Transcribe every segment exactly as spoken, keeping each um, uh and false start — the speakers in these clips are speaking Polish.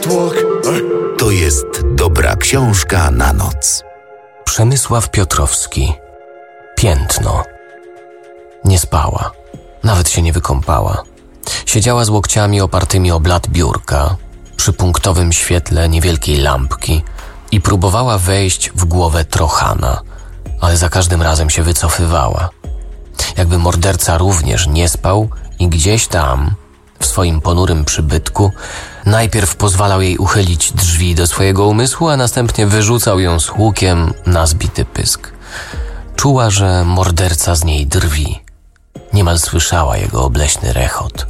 To jest dobra książka na noc. Przemysław Piotrowski. Piętno. Nie spała. Nawet się nie wykąpała. Siedziała z łokciami opartymi o blat biurka, przy punktowym świetle niewielkiej lampki i próbowała wejść w głowę Trochana, ale za każdym razem się wycofywała. Jakby morderca również nie spał i gdzieś tam, w swoim ponurym przybytku, najpierw pozwalał jej uchylić drzwi do swojego umysłu, a następnie wyrzucał ją z hukiem na zbity pysk. Czuła, że morderca z niej drwi. Niemal słyszała jego obleśny rechot.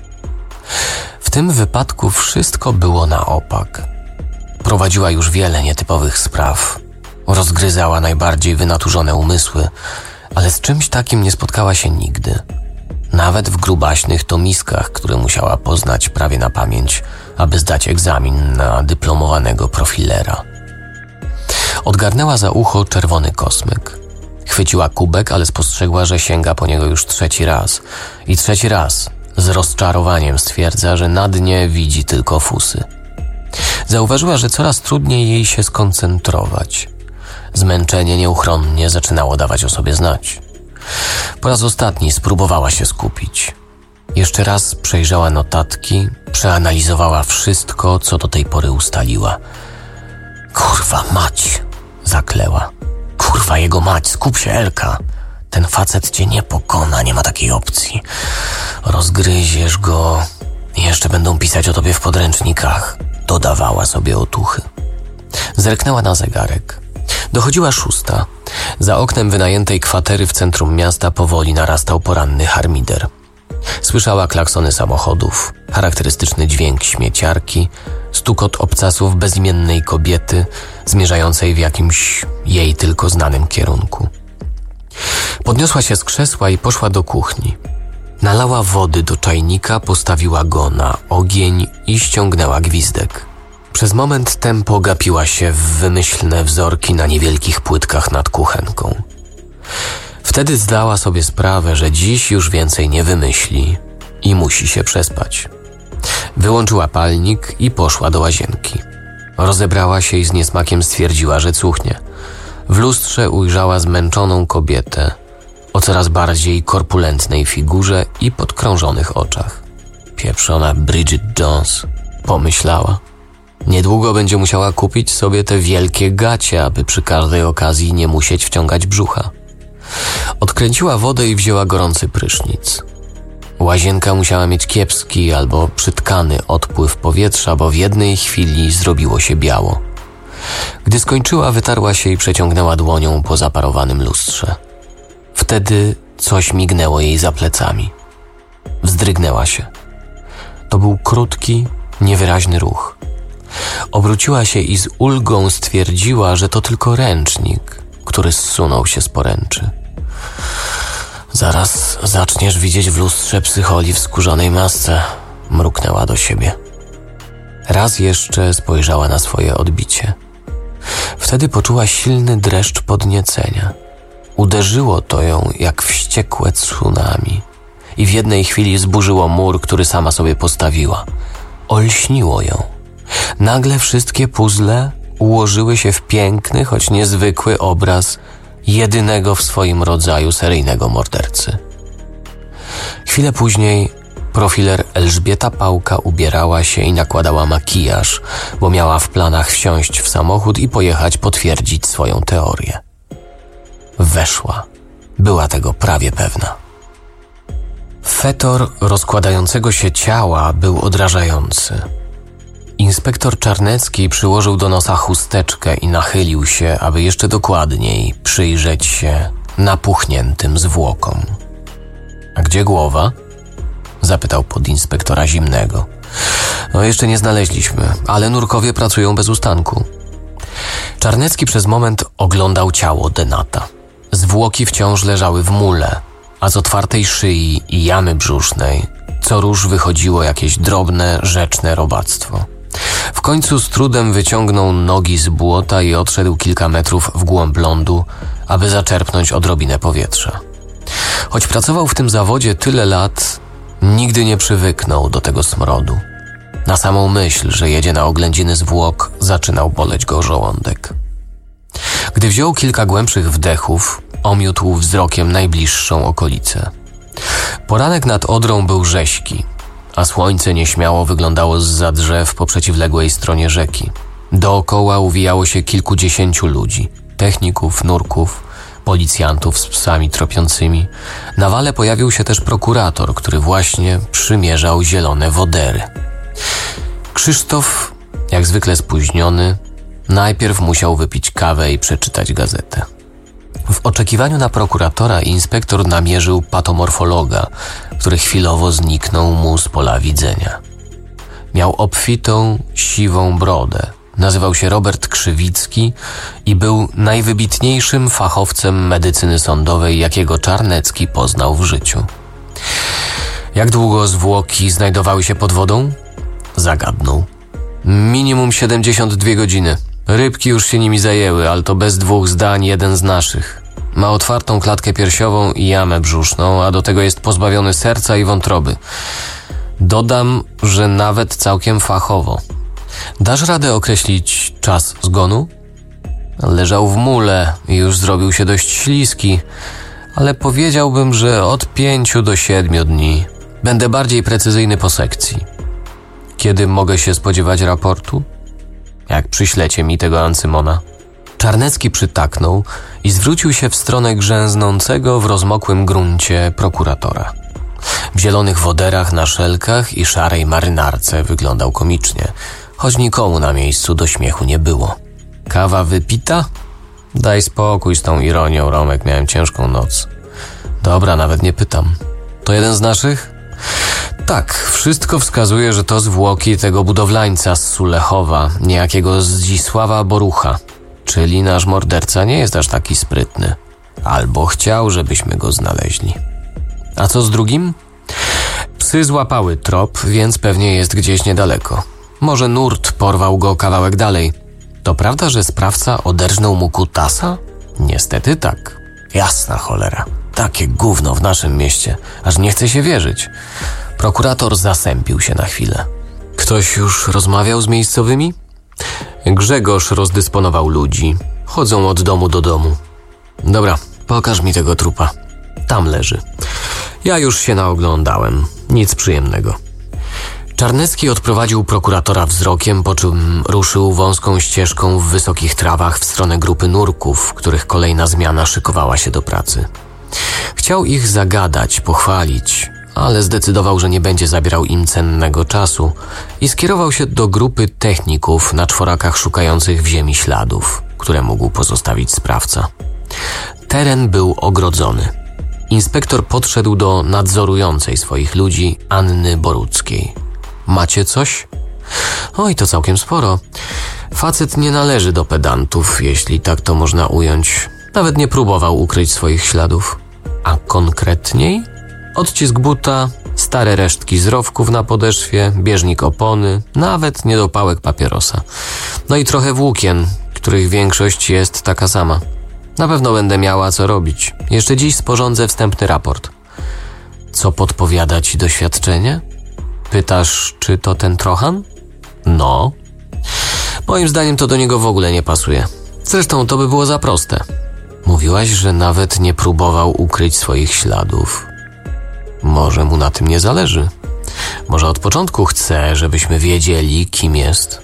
W tym wypadku wszystko było na opak. Prowadziła już wiele nietypowych spraw. Rozgryzała najbardziej wynaturzone umysły, ale z czymś takim nie spotkała się nigdy. Nawet w grubaśnych tomiskach, które musiała poznać prawie na pamięć, aby zdać egzamin na dyplomowanego profilera. Odgarnęła za ucho czerwony kosmyk. Chwyciła kubek, ale spostrzegła, że sięga po niego już trzeci raz. I trzeci raz z rozczarowaniem stwierdza, że na dnie widzi tylko fusy. Zauważyła, że coraz trudniej jej się skoncentrować. Zmęczenie nieuchronnie zaczynało dawać o sobie znać. Po raz ostatni spróbowała się skupić. Jeszcze raz przejrzała notatki, przeanalizowała wszystko, co do tej pory ustaliła. Kurwa mać, zakleła. Kurwa jego mać, skup się, Elka. Ten facet cię nie pokona, nie ma takiej opcji. Rozgryziesz go i jeszcze będą pisać o tobie w podręcznikach. Dodawała sobie otuchy. Zerknęła na zegarek. Dochodziła szósta. Za oknem wynajętej kwatery w centrum miasta powoli narastał poranny harmider. Słyszała klaksony samochodów, charakterystyczny dźwięk śmieciarki, stukot obcasów bezimiennej kobiety zmierzającej w jakimś jej tylko znanym kierunku. Podniosła się z krzesła i poszła do kuchni. Nalała wody do czajnika, postawiła go na ogień i ściągnęła gwizdek. Przez moment tempo gapiła się w wymyślne wzorki na niewielkich płytkach nad kuchenką. Wtedy zdała sobie sprawę, że dziś już więcej nie wymyśli i musi się przespać. Wyłączyła palnik i poszła do łazienki. Rozebrała się i z niesmakiem stwierdziła, że cuchnie. W lustrze ujrzała zmęczoną kobietę o coraz bardziej korpulentnej figurze i podkrążonych oczach. Pieprzona Bridget Jones, pomyślała. Niedługo będzie musiała kupić sobie te wielkie gacie, aby przy każdej okazji nie musieć wciągać brzucha. Odkręciła wodę i wzięła gorący prysznic. Łazienka musiała mieć kiepski albo przytkany odpływ powietrza, bo w jednej chwili zrobiło się biało. Gdy skończyła, wytarła się i przeciągnęła dłonią po zaparowanym lustrze. Wtedy coś mignęło jej za plecami. Wzdrygnęła się. To był krótki, niewyraźny ruch. Obróciła się i z ulgą stwierdziła, że to tylko ręcznik, który zsunął się z poręczy. Zaraz zaczniesz widzieć w lustrze psycholi w skórzanej masce, mruknęła do siebie. Raz jeszcze spojrzała na swoje odbicie. Wtedy poczuła silny dreszcz podniecenia. Uderzyło to ją jak wściekłe tsunami i w jednej chwili zburzyło mur, który sama sobie postawiła. Olśniło ją. Nagle wszystkie puzzle ułożyły się w piękny, choć niezwykły obraz jedynego w swoim rodzaju seryjnego mordercy. Chwilę później profiler Elżbieta Pałka ubierała się i nakładała makijaż, bo miała w planach wsiąść w samochód i pojechać potwierdzić swoją teorię. Weszła. Była tego prawie pewna. Fetor rozkładającego się ciała był odrażający. Inspektor Czarnecki przyłożył do nosa chusteczkę i nachylił się, aby jeszcze dokładniej przyjrzeć się napuchniętym zwłokom. — A gdzie głowa? — zapytał podinspektora Zimnego. — No jeszcze nie znaleźliśmy, ale nurkowie pracują bez ustanku. Czarnecki przez moment oglądał ciało Denata. Zwłoki wciąż leżały w mule, a z otwartej szyi i jamy brzusznej co róż wychodziło jakieś drobne, rzeczne robactwo. W końcu z trudem wyciągnął nogi z błota i odszedł kilka metrów w głąb lądu, aby zaczerpnąć odrobinę powietrza. Choć pracował w tym zawodzie tyle lat, nigdy nie przywyknął do tego smrodu. Na samą myśl, że jedzie na oględziny zwłok, zaczynał boleć go żołądek. Gdy wziął kilka głębszych wdechów, omiótł wzrokiem najbliższą okolicę. Poranek nad Odrą był rześki, a słońce nieśmiało wyglądało zza drzew po przeciwległej stronie rzeki. Dookoła uwijało się kilkudziesięciu ludzi, techników, nurków, policjantów z psami tropiącymi. Na wale pojawił się też prokurator, który właśnie przymierzał zielone wodery. Krzysztof, jak zwykle spóźniony, najpierw musiał wypić kawę i przeczytać gazetę. W oczekiwaniu na prokuratora inspektor namierzył patomorfologa, który chwilowo zniknął mu z pola widzenia. Miał obfitą, siwą brodę. Nazywał się Robert Krzywicki i był najwybitniejszym fachowcem medycyny sądowej, jakiego Czarnecki poznał w życiu. Jak długo zwłoki znajdowały się pod wodą? Zagadnął. Minimum siedemdziesiąt dwie godziny. Rybki już się nimi zajęły, ale to bez dwóch zdań jeden z naszych. Ma otwartą klatkę piersiową i jamę brzuszną, a do tego jest pozbawiony serca i wątroby. Dodam, że nawet całkiem fachowo. Dasz radę określić czas zgonu? Leżał w mule i już zrobił się dość śliski, ale powiedziałbym, że od pięciu do siedmiu dni. Będę bardziej precyzyjny po sekcji. Kiedy mogę się spodziewać raportu? Jak przyślecie mi tego Ancymona? Czarnecki przytaknął i zwrócił się w stronę grzęznącego w rozmokłym gruncie prokuratora. W zielonych woderach na szelkach i szarej marynarce wyglądał komicznie, choć nikomu na miejscu do śmiechu nie było. Kawa wypita? Daj spokój z tą ironią, Romek, miałem ciężką noc. Dobra, nawet nie pytam. To jeden z naszych? Tak, wszystko wskazuje, że to zwłoki tego budowlańca z Sulechowa, niejakiego Zdzisława Borucha. Czyli nasz morderca nie jest aż taki sprytny. Albo chciał, żebyśmy go znaleźli. A co z drugim? Psy złapały trop, więc pewnie jest gdzieś niedaleko. Może nurt porwał go kawałek dalej. To prawda, że sprawca oderżnął mu kutasa? Niestety tak. Jasna cholera. Takie gówno w naszym mieście. Aż nie chce się wierzyć. Prokurator zasępił się na chwilę. Ktoś już rozmawiał z miejscowymi? Grzegorz rozdysponował ludzi. Chodzą od domu do domu. Dobra, pokaż mi tego trupa. Tam leży. Ja już się naoglądałem. Nic przyjemnego. Czarnecki odprowadził prokuratora wzrokiem, po czym ruszył wąską ścieżką w wysokich trawach w stronę grupy nurków, których kolejna zmiana szykowała się do pracy. Chciał ich zagadać, pochwalić, ale zdecydował, że nie będzie zabierał im cennego czasu i skierował się do grupy techników na czworakach szukających w ziemi śladów, które mógł pozostawić sprawca. Teren był ogrodzony. Inspektor podszedł do nadzorującej swoich ludzi Anny Boruckiej. Macie coś? Oj, to całkiem sporo. Facet nie należy do pedantów, jeśli tak to można ująć. Nawet nie próbował ukryć swoich śladów. A konkretniej? Odcisk buta, stare resztki zrowków na podeszwie, bieżnik opony, nawet niedopałek papierosa. No i trochę włókien, których większość jest taka sama. Na pewno będę miała co robić. Jeszcze dziś sporządzę wstępny raport. Co podpowiada ci doświadczenie? Pytasz, czy to ten Trochan? No. Moim zdaniem to do niego w ogóle nie pasuje. Zresztą to by było za proste. Mówiłaś, że nawet nie próbował ukryć swoich śladów. Może mu na tym nie zależy. Może od początku chce, żebyśmy wiedzieli, kim jest.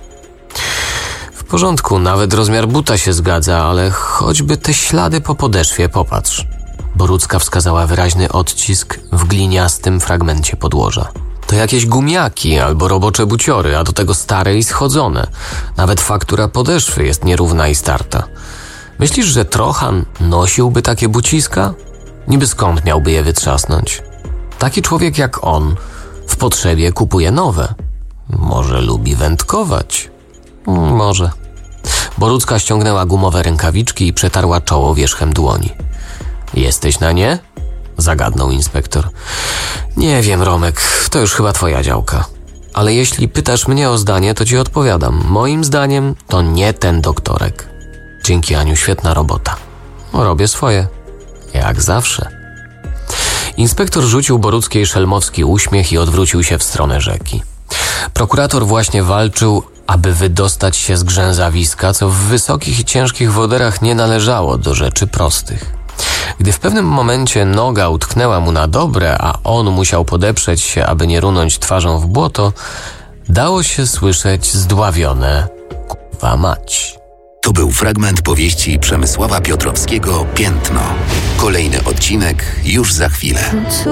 W porządku, nawet rozmiar buta się zgadza, ale choćby te ślady po podeszwie, popatrz. Borucka wskazała wyraźny odcisk w gliniastym fragmencie podłoża. To jakieś gumiaki albo robocze buciory, a do tego stare i schodzone. Nawet faktura podeszwy jest nierówna i starta. Myślisz, że Trochan nosiłby takie buciska? Niby skąd miałby je wytrzasnąć? Taki człowiek jak on w potrzebie kupuje nowe. Może lubi wędkować? Może. Borucka ściągnęła gumowe rękawiczki i przetarła czoło wierzchem dłoni. Jesteś na nie? Zagadnął inspektor. Nie wiem, Romek, to już chyba twoja działka. Ale jeśli pytasz mnie o zdanie, to ci odpowiadam. Moim zdaniem to nie ten doktorek. Dzięki, Aniu, świetna robota. Robię swoje. Jak zawsze. Inspektor rzucił Boruckiej szelmowski uśmiech i odwrócił się w stronę rzeki. Prokurator właśnie walczył, aby wydostać się z grzęzawiska, co w wysokich i ciężkich woderach nie należało do rzeczy prostych. Gdy w pewnym momencie noga utknęła mu na dobre, a on musiał podeprzeć się, aby nie runąć twarzą w błoto, dało się słyszeć zdławione kurwa mać. To był fragment powieści Przemysława Piotrowskiego Piętno. Kolejny odcinek już za chwilę.